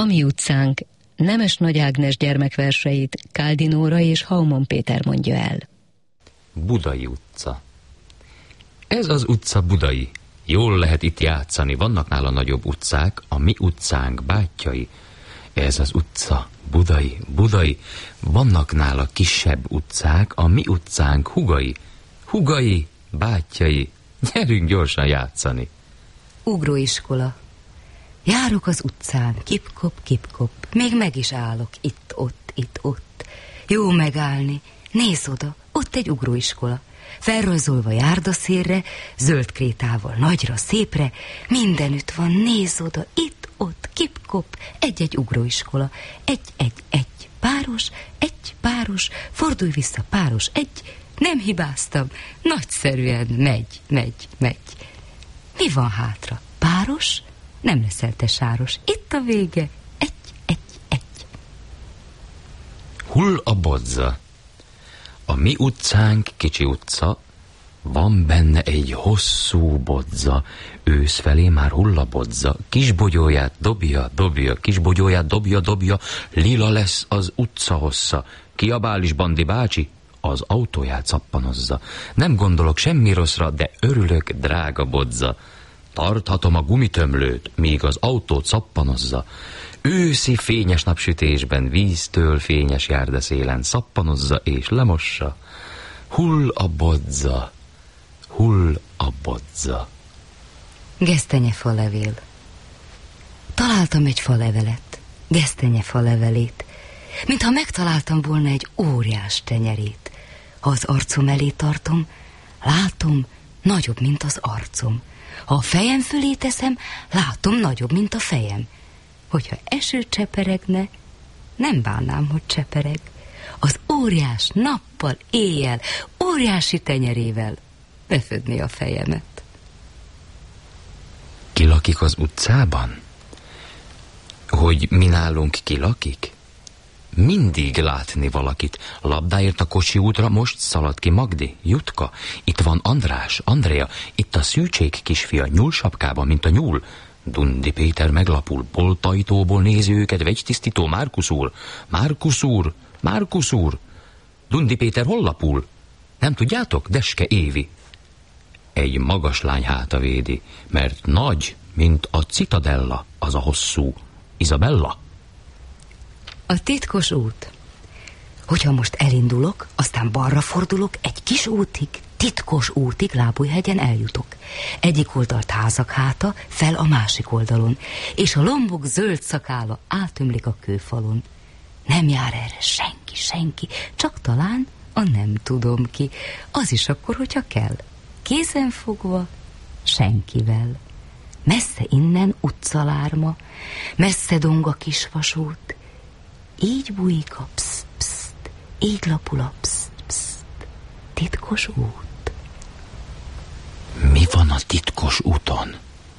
A mi utcánk. Nemes Nagy Ágnes gyermekverseit Káldi Nóra és Hauman Péter mondja el. Budai utca. Ez az utca budai. Jól lehet itt játszani, vannak nála nagyobb utcák, a mi utcánk bátyjai. Ez az utca budai, budai. Vannak nála kisebb utcák, a mi utcánk hugai. Hugai, bátyjai. Gyerünk gyorsan játszani. Ugróiskola. Járok az utcán, kip-kop, még meg is állok, itt-ott. Jó megállni, nézz oda, ott egy ugróiskola. Felrajzolva járdaszélre, zöld krétával nagyra, szépre, mindenütt van, nézz oda, itt-ott, kip-kop, egy-egy ugróiskola. Egy páros, fordulj vissza, páros, nem hibáztam, nagyszerűen megy. Mi van hátra? Páros? Nem leszel te sáros. Itt a vége. Egy. Hull a bodza. A mi utcánk kicsi utca, van benne egy hosszú bodza. Ősz felé már hull a bodza. Kis bogyóját dobja, kis bogyóját dobja, lila lesz az utca hossza. Kiabál is Bandi bácsi, az autóját szappanozza. Nem gondolok semmi rosszra, de örülök, drága bodza. Tarthatom a gumitömlőt, míg az autót szappanozza. Őszi fényes napsütésben, víztől fényes járdaszélen szappanozza és lemossa. Hull a bodza, hull a bodza. Gesztenyefa levél. Találtam egy falevelet, gesztenyefa levelét, mintha megtaláltam volna egy óriás tenyerét. Ha az arcom elé tartom, látom, nagyobb, mint az arcom. Ha a fejem fölé teszem, látom, nagyobb, mint a fejem. Hogyha eső cseperegne, nem bánnám, hogy csepereg. Az óriás nappal, éjjel, óriási tenyerével befödni a fejemet. Ki lakik az utcában? Hogy mi nálunk ki lakik? Mindig látni valakit. Labdáért a Kocsi útra most szalad ki Magdi, Jutka. Itt van András, Andrea. Itt a Szűcsék kisfia nyúlsapkában, mint a nyúl. Dundi Péter meglapul, boltajtóból nézi őket vegytisztító Márkusz úr. Dundi Péter hol lapul? Nem tudjátok? Deske Évi. Egy magas lány háta védi, mert nagy, mint a Citadella, az a hosszú. Izabella. A titkos út. Hogyha most elindulok, aztán balra fordulok, egy kis útig, titkos útig Lábújhegyen eljutok. Egyik oldalt házak háta, fel a másik oldalon, és a lombok zöld szakála átömlik a kőfalon. Nem jár erre senki, csak talán a nem tudom ki. Az is akkor, hogyha kell. Kézen fogva, senkivel. Messze innen utcalárma, messze dong a kisvasút. Így bújik a pszt, így lapul a pszt. Titkos út. Mi van a titkos úton?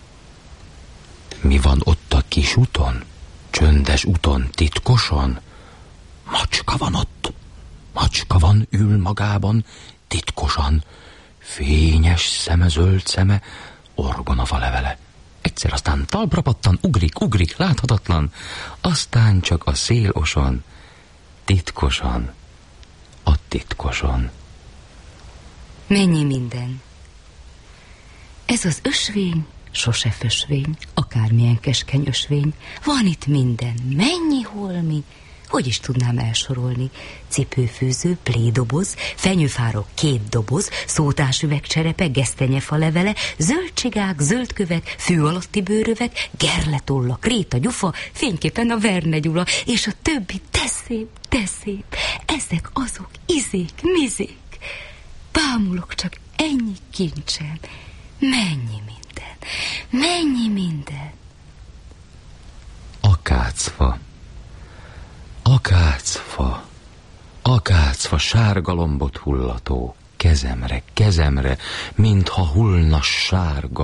Mi van ott a kis úton? Csöndes úton, titkosan? Macska van ott. Macska van, ül magában, titkosan. Fényes szeme, zöld szeme, orgonafa levele. Egyszer aztán talpra pattan, ugrik, láthatatlan. Aztán csak a szél oson, titkosan, a titkoson. Mennyi minden. Ez az ösvény, sose fösvény, akármilyen keskeny ösvény. Van itt minden, mennyi holmi, hogy is tudnám elsorolni. Cipőfűző, plédoboz, fenyőfárok 2 doboz, szótásüvegcserepe, gesztenyefa levele, zöld csigák, zöld kövek, fű alatti bőrövek, gerletolla, kréta, gyufa, fényképpen a Verne Gyula, és a többi, de szép. Ezek azok, izék, mizék. Bámulok csak ennyi kincsem. Mennyi minden. Akácfa, sárga lombot hullató, kezemre, mintha hullna sárga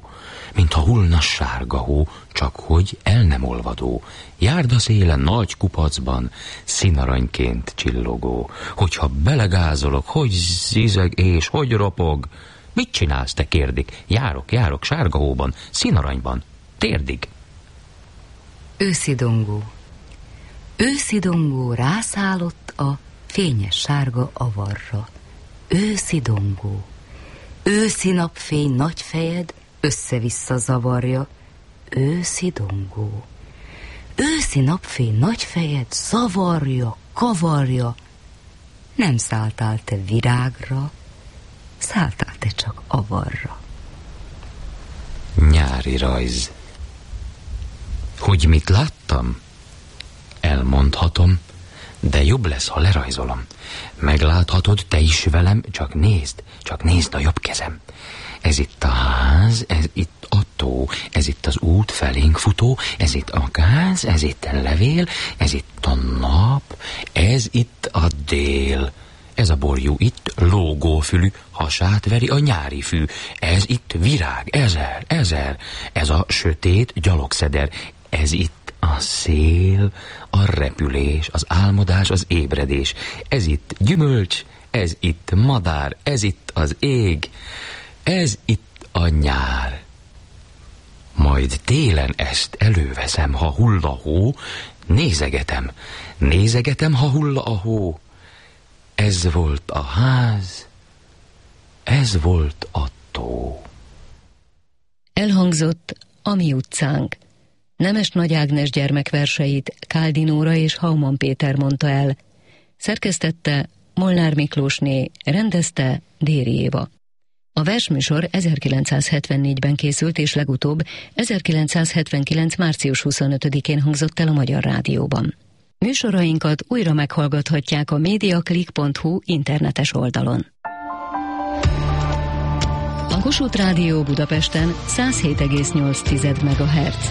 hó, csak hogy el nem olvadó, járdaszélen nagy kupacban, színaranyként csillogó. Hogyha belegázolok, hogy zizeg és hogy ropog, mit csinálsz, te kérdik? Járok, sárga hóban, színaranyban, térdig. Őszidongó. Őszidongó rászállott a fényes sárga avarra. Őszidongó. Őszi napfény nagy fejed össze-vissza zavarja. Őszidongó. Őszi napfény nagy fejed zavarja, kavarja. Nem szálltál te virágra, szálltál te csak avarra. Nyári rajz. Hogy mit láttam? Elmondhatom, de jobb lesz, ha lerajzolom. Megláthatod te is velem, csak nézd a jobb kezem. Ez itt a ház, ez itt a tó, ez itt az út felénk futó, ez itt a gáz, ez itt a levél, ez itt a nap, ez itt a dél. Ez a borjú itt lógófülű, hasát veri a nyári fű. Ez itt virág, ezer, ez a sötét gyalogszeder. Ez itt a szél, a repülés, az álmodás, az ébredés. Ez itt gyümölcs, ez itt madár, ez itt az ég, ez itt a nyár. Majd télen ezt előveszem, ha hull a hó, nézegetem, ha hull a hó. Ez volt a ház, ez volt a tó. Elhangzott a mi utcánk. Nemes Nagy Ágnes gyermekverseit Káldi Nóra és Hauman Péter mondta el. Szerkesztette Molnár Miklósné, rendezte Déri Éva. A versműsor 1974-ben készült, és legutóbb 1979. március 25-én hangzott el a Magyar Rádióban. Műsorainkat újra meghallgathatják a mediaclick.hu internetes oldalon. A Kossuth Rádió Budapesten 107,8 MHz.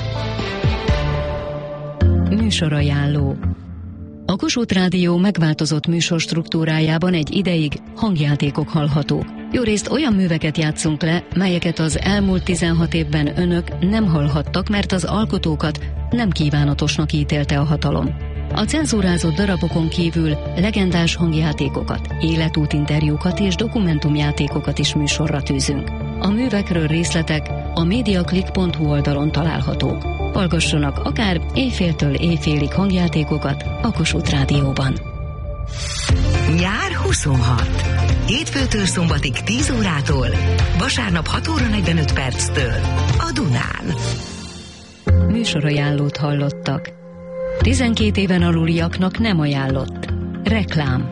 Műsorajánló. A Kossuth Rádió megváltozott műsorstruktúrájában egy ideig hangjátékok hallhatók. Jórészt olyan műveket játszunk le, melyeket az elmúlt 16 évben önök nem hallhattak, mert az alkotókat nem kívánatosnak ítélte a hatalom. A cenzúrázott darabokon kívül legendás hangjátékokat, életútinterjúkat és dokumentumjátékokat is műsorra tűzünk. A művekről részletek a mediaclick.hu oldalon találhatók. Hallgassanak akár éjféltől éjfélig hangjátékokat a Kossuth Rádióban. Nyár 26. Hétfőtől szombatig 10 órától, vasárnap 6 óra 45 perctől a Dunán. Műsorajánlót hallottak. 12 éven aluliaknak nem ajánlott. Reklám.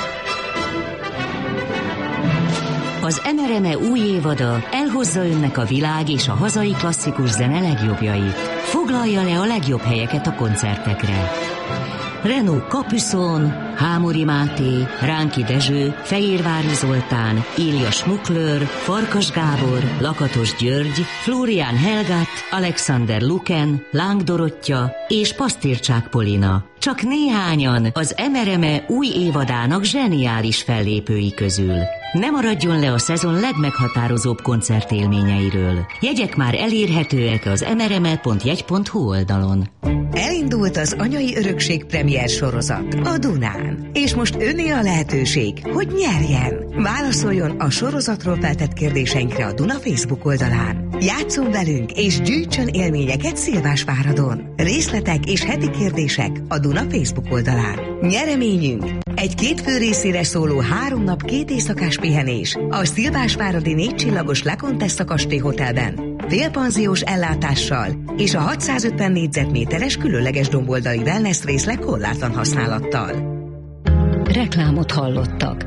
Az MRME új évada elhozza önnek a világ és a hazai klasszikus zene legjobbjait. Foglalja le a legjobb helyeket a koncertekre. Renaud Capuçon, Hámori Máté, Ránki Dezső, Fehérvári Zoltán, Ilja Schmuckler, Farkas Gábor, Lakatos György, Florian Helgát, Alexander Luken, Láng Dorottya és Pasztircsák Polina. Csak néhányan az MRME új évadának zseniális fellépői közül. Ne maradjon le a szezon legmeghatározóbb koncertélményeiről. Jegyek már elérhetőek az mrme.jegy.hu oldalon. Elindult az Anyai Örökség premier sorozat a Dunán. És most önné a lehetőség, hogy nyerjen. Válaszoljon a sorozatról feltett kérdéseinkre a Duna Facebook oldalán. Játsszon velünk és gyűjtsön élményeket Szilvásváradon. Részletek és heti kérdések a Duna Facebook oldalán. Nyereményünk egy 2 fő részére szóló 3 nap 2 éjszakás pihenés a Szilvásváradi 4 csillagos La Contessa kastély hotelben, félpanziós ellátással és a 650 négyzetméteres különleges domboldali wellness részleg korlátlan használattal. Reklámot hallottak.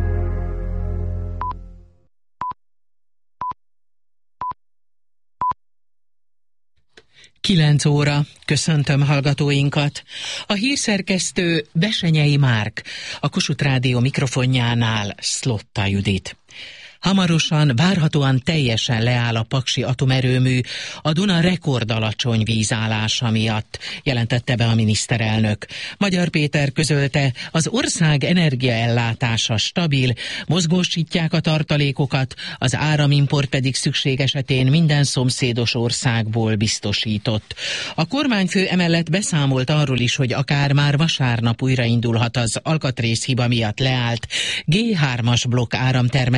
Kilenc óra. Köszöntöm hallgatóinkat. A hírszerkesztő Besenyei Márk, a Kossuth Rádió mikrofonjánál Szlotta Judit. Hamarosan, várhatóan teljesen leáll a paksi atomerőmű a Duna rekordalacsony vízállása miatt, jelentette be a miniszterelnök. Magyar Péter közölte, az ország energiaellátása stabil, mozgósítják a tartalékokat, az áramimport pedig szükség esetén minden szomszédos országból biztosított. A kormányfő emellett beszámolt arról is, hogy akár már vasárnap újraindulhat az alkatrészhiba miatt leállt G3-as blokk áramtermelése,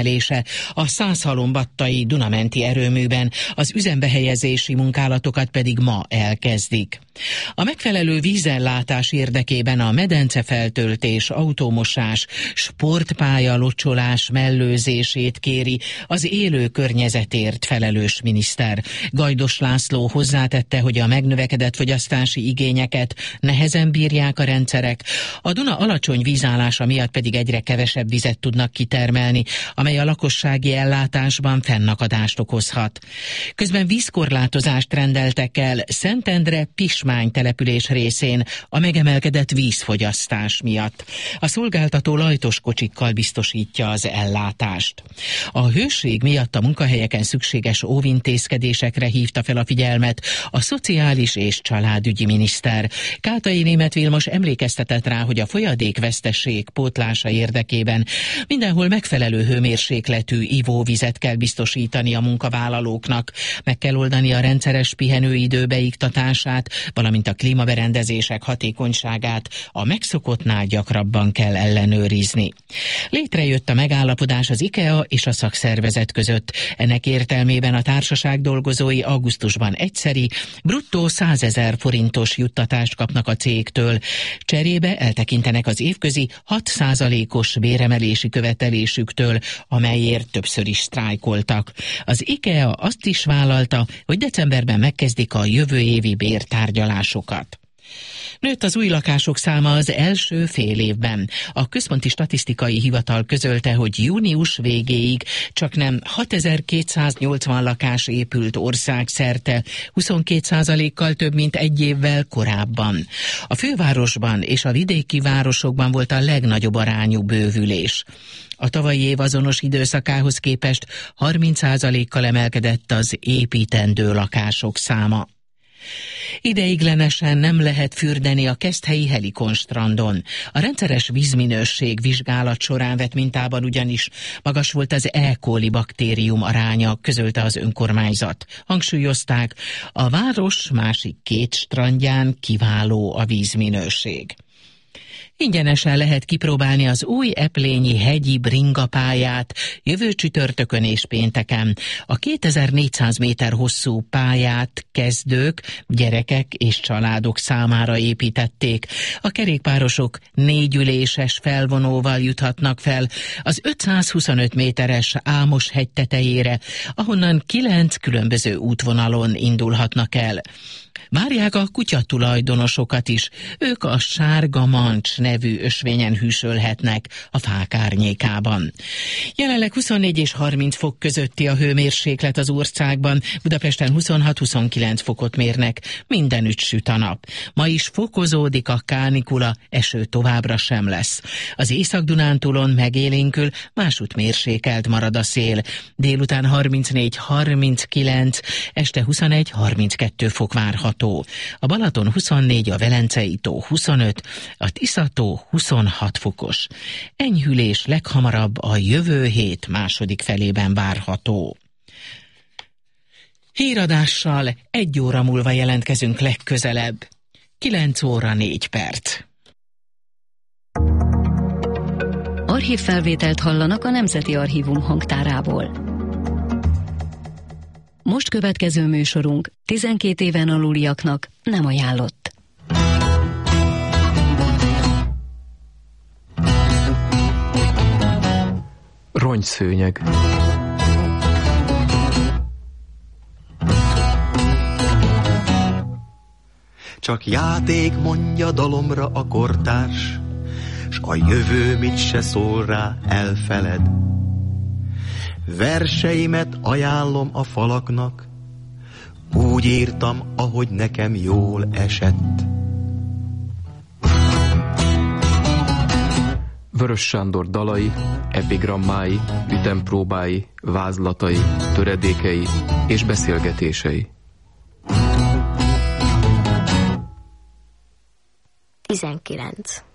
a Szászhalombattai Dunamenti erőműben, az üzembehelyezési munkálatokat pedig ma elkezdik. A megfelelő vízellátás érdekében a medencefeltöltés, autómosás, sportpálya locsolás mellőzését kéri az élő környezetért felelős miniszter. Gajdos László hozzátette, hogy a megnövekedett fogyasztási igényeket nehezen bírják a rendszerek, a Duna alacsony vízállása miatt pedig egyre kevesebb vizet tudnak kitermelni, amely a lakossági ellátásban fennakadást okozhat. Közben vízkorlátozást rendeltek el Szentendre-Pismány település részén a megemelkedett vízfogyasztás miatt. A szolgáltató lajtos kocsikkal biztosítja az ellátást. A hőség miatt a munkahelyeken szükséges óvintézkedésekre hívta fel a figyelmet a szociális és családügyi miniszter. Kátai Németh Vilmos emlékeztetett rá, hogy a folyadékveszteség pótlása érdekében mindenhol megfelelő hőmérsékletű ivóvizet kell biztosítani a munkavállalóknak, meg kell oldani a rendszeres pihenőidő beiktatását, valamint a klímaberendezések hatékonyságát a megszokottnál gyakrabban kell ellenőrizni. Létrejött a megállapodás az IKEA és a szakszervezet között. Ennek értelmében a társaság dolgozói augusztusban egyszeri, bruttó 100 000 forintos juttatást kapnak a cégtől. Cserébe eltekintenek az évközi 6%-os béremelési követelésüktől, amelyért többször is sztrájkoltak. Az IKEA azt is vállalta, hogy decemberben megkezdik a jövő évi bértárgyalásokat. Nőtt az új lakások száma az első fél évben. A Központi Statisztikai Hivatal közölte, hogy június végéig csaknem 6280 lakás épült országszerte, 22%-kal több, mint egy évvel korábban. A fővárosban és a vidéki városokban volt a legnagyobb arányú bővülés. A tavalyi év azonos időszakához képest 30%-kal emelkedett az építendő lakások száma. Ideiglenesen nem lehet fürdeni a keszthelyi Helikon strandon. A rendszeres vízminőség vizsgálat során vett mintában ugyanis magas volt az E. coli baktérium aránya, közölte az önkormányzat. Hangsúlyozták, a város másik 2 strandján kiváló a vízminőség. Ingyenesen lehet kipróbálni az új eplényi hegyi bringapályát jövő csütörtökön és pénteken. A 2400 méter hosszú pályát kezdők, gyerekek és családok számára építették. A kerékpárosok 4 üléses felvonóval juthatnak fel az 525 méteres Ámos-hegy tetejére, ahonnan 9 különböző útvonalon indulhatnak el. Várják a kutyatulajdonosokat is, ők a Sárga Mancs nevű ösvényen hűsölhetnek a fák árnyékában. Jelenleg 24 és 30 fok közötti a hőmérséklet az országban, Budapesten 26-29 fokot mérnek, mindenütt süt a nap. Ma is fokozódik a kánikula, eső továbbra sem lesz. Az Észak-Dunántúlon megélénkül, másút mérsékelt marad a szél. Délután 34-39, este 21-32 fok várható. A Balaton 24, a Velencei tó 25, a Tisza-tó 26 fokos. Enyhülés leghamarabb a jövő hét második felében várható. Híradással 1 óra múlva jelentkezünk legközelebb. 9 óra 4 perc. Archívfelvételt hallanak a Nemzeti Archívum hangtárából. Most következő műsorunk 12 éven aluliaknak nem ajánlott. Rongyszőnyeg. Csak játék, mondja dalomra a kortárs, s a jövő mit se szól rá, elfeled. Verseimet ajánlom a falaknak, úgy írtam, ahogy nekem jól esett. Vörös Sándor dalai, epigrammái, ütempróbái, vázlatai, töredékei és beszélgetései. 19.